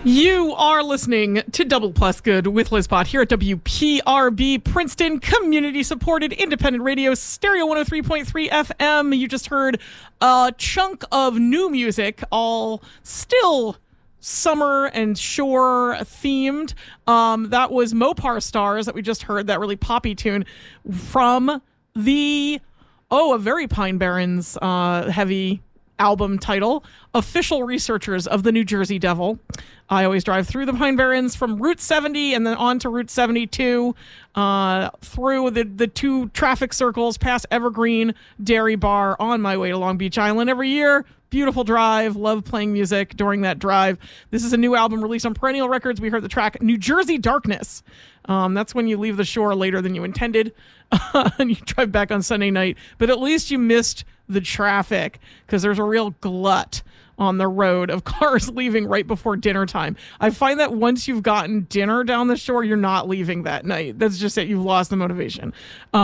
You are listening to Double Plus Good with Liz Bott here at WPRB, Princeton, community-supported independent radio, stereo 103.3 FM. You just heard a chunk of new music, all still summer and shore themed. That was Mopar Stars that we just heard, that really poppy tune from a very Pine Barrens heavy album title, Official Researchers of the New Jersey Devil. I always drive through the Pine Barrens from Route 70 and then on to Route 72, through the two traffic circles, past Evergreen Dairy Bar on my way to Long Beach Island every year. Beautiful drive. Love playing music during that drive. This is a new album released on Perennial Records. We heard the track New Jersey Darkness. That's when you leave the shore later than you intended and you drive back on Sunday night. But at least you missed the traffic, because there's a real glut on the road of cars leaving right before dinner time. I find that once you've gotten dinner down the shore, you're not leaving that night. That's just it. You've lost the motivation.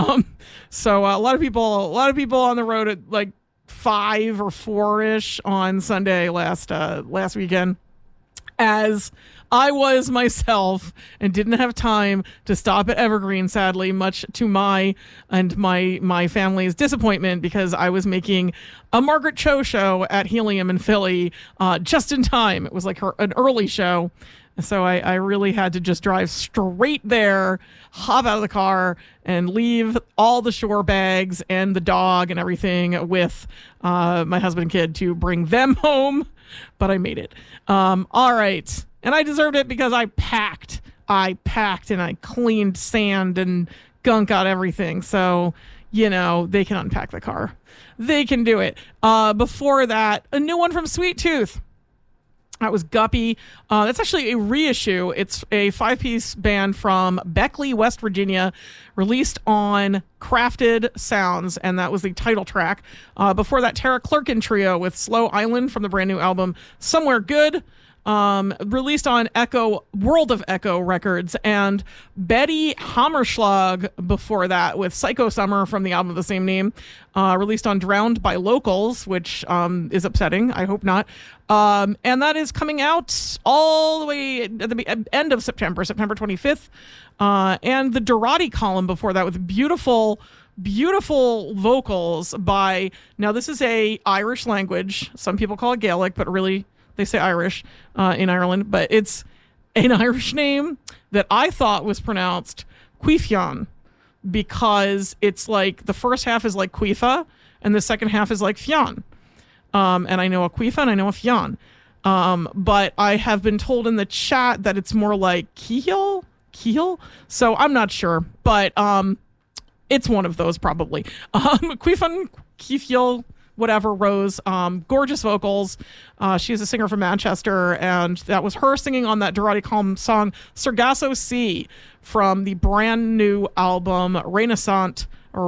So a lot of people on the road at like 5 or 4-ish on Sunday last weekend, as I was myself and didn't have time to stop at Evergreen, sadly, much to my and my family's disappointment, because I was making a Margaret Cho show at Helium in Philly just in time. It was like an early show. So I really had to just drive straight there, hop out of the car, and leave all the shore bags and the dog and everything with my husband and kid to bring them home. But I made it. All right. And I deserved it because I packed and I cleaned sand and gunk out everything. So, they can unpack the car. They can do it. Before that, a new one from Sweet Tooth. That was Guppy. That's actually a reissue. It's a 5-piece band from Beckley, West Virginia, released on Crafted Sounds, and that was the title track. Before that, Tara Clerkin Trio with Slow Island from the brand new album Somewhere Good, released on World of Echo Records, and Betty Hammerschlag before that with Psycho Summer from the album of the same name, released on Drowned by Locals, which is upsetting. I hope not. And that is coming out all the way at the end of September 25th. And the Dorati column before that with beautiful vocals by, now this is a Irish language. Some people call it Gaelic, but really they say Irish in Ireland. But it's an Irish name that I thought was pronounced Cuifian, because it's like the first half is like Cuifa and the second half is like Fian. And I know a Cuifa and I know a Fian. But I have been told in the chat that it's more like Keel. So I'm not sure, but it's one of those probably. Cuifan, Keefiel, whatever, Rose, gorgeous vocals. She's a singer from Manchester, and that was her singing on that Dorati column song Sargasso Sea from the brand new album Renaissance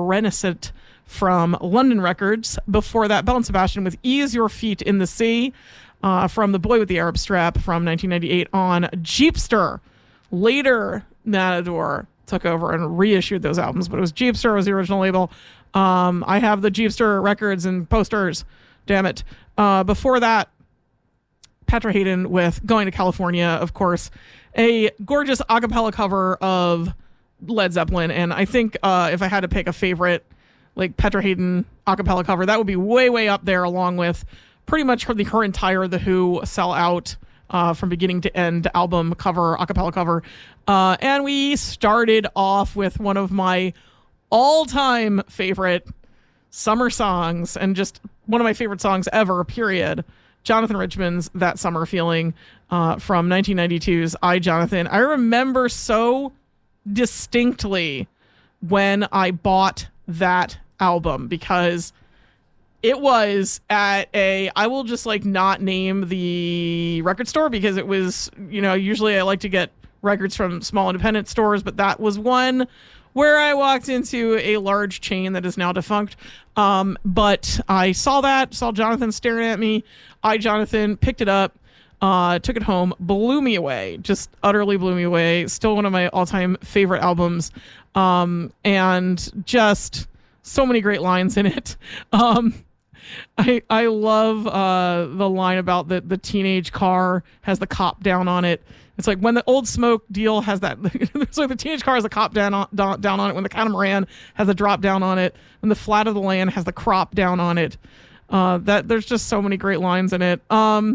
from London Records. Before that, Belle and Sebastian with Ease Your Feet in the Sea, from The Boy with the Arab Strap from 1998 on Jeepster. Later, Matador took over and reissued those albums, but it was Jeepster was the original label. I have the Jeepster records and posters, damn it. Before that, Petra Hayden with Going to California, of course, a gorgeous a cappella cover of Led Zeppelin. And I think if I had to pick a favorite, like Petra Hayden a cappella cover, that would be way up there, along with pretty much her entire The Who Sell Out from beginning to end album cover, a cappella cover. And we started off with one of my all-time favorite summer songs, and just one of my favorite songs ever, period. Jonathan Richman's That Summer Feeling from 1992's I, Jonathan. I remember so distinctly when I bought that album, because it was at I will just like not name the record store, because it was, usually I like to get records from small independent stores, but that was one where I walked into a large chain that is now defunct. But I saw Jonathan staring at me. I, Jonathan, picked it up, took it home, blew me away, just utterly blew me away. Still one of my all-time favorite albums. And just so many great lines in it. I love the line about the teenage car has the cop down on it. It's like when the Old Smoke deal has that. So the teenage car has a cop down on it. When the catamaran has a drop down on it. When the flat of the land has the crop down on it. That there's just so many great lines in it.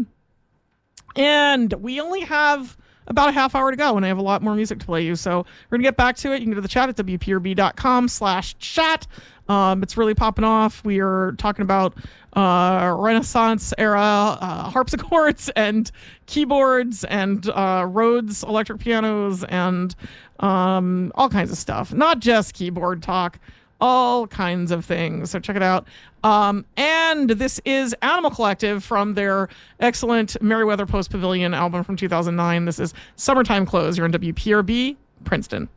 And we only have about a half hour to go, and I have a lot more music to play you. So we're going to get back to it. You can go to the chat at wprb.com/chat. It's really popping off. We are talking about Renaissance era harpsichords and keyboards and Rhodes electric pianos and all kinds of stuff. Not just keyboard talk. All kinds of things. So check it out. And this is Animal Collective from their excellent Merriweather Post Pavilion album from 2009. This is Summertime Clothes. You're on WPRB, Princeton.